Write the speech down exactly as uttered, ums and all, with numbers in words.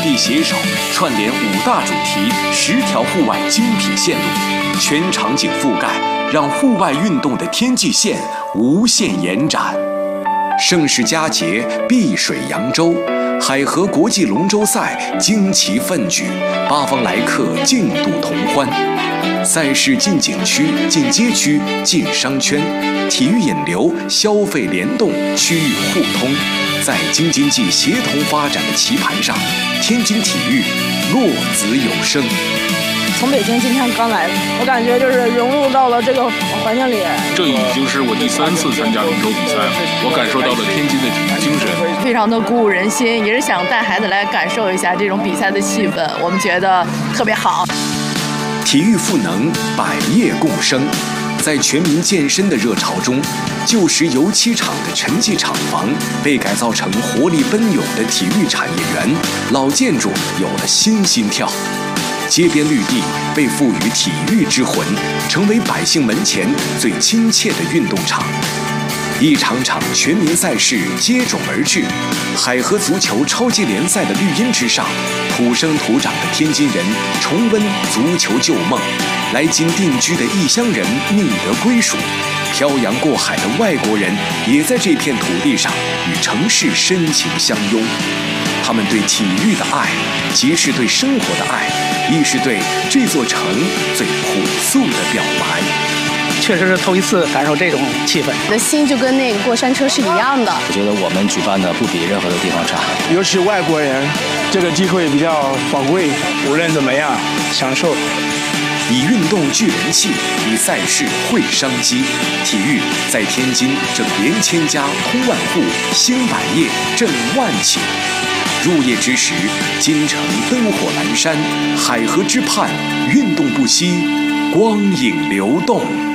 地携手，串联五大主题、十条户外精品线路，全场景覆盖，让户外运动的天际线无限延展。盛世佳节，碧水扬州，海河国际龙舟赛旌旗奋举，八方来客竞渡同欢。赛事进景区、进街区、进商圈，体育引流、消费联动、区域互通，在京津冀协同发展的棋盘上，天津体育落子有声。 从北京今天刚来，我感觉就是融入到了这个环境里。 这已经是我第三次参加龙舟比赛了，我感受到了天津的体育精神， 非常的鼓舞人心，也是想带孩子来感受一下这种比赛的气氛，我们觉得特别好。 体育赋能，百业共生。在全民健身的热潮中，旧时油漆厂的沉寂厂房被改造成活力奔涌的体育产业园，老建筑有了新心跳。街边绿地被赋予体育之魂，成为百姓门前最亲切的运动场。一场场全民赛事接踵而至，海河足球超级联赛的绿荫之上，土生土长的天津人重温足球旧梦，来京定居的异乡人觅得归属，漂洋过海的外国人也在这片土地上与城市深情相拥。他们对体育的爱，既是对生活的爱，亦是对这座城最朴素的表白。 确实是头一次感受这种气氛， 我的心就跟那个过山车是一样的。 我觉得我们举办的不比任何的地方差， 尤其外国人，这个机会比较宝贵。 无论怎么样，享受。 以运动聚人气，以赛事会商机。体育在天津正连千家，通万户，兴百业，振万企。入夜之时，京城灯火阑珊，海河之畔，运动不息，光影流动。